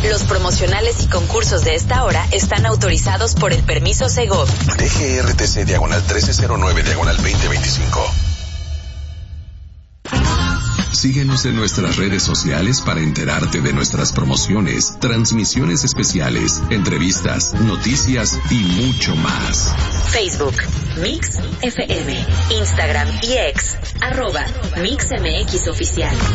Los promocionales y concursos de esta hora están autorizados por el permiso Segov. DGRTC /1309/2025. Síguenos en nuestras redes sociales para enterarte de nuestras promociones, transmisiones especiales, entrevistas, noticias y mucho más. Facebook, Mix FM, Instagram y X, @MixMX Oficial.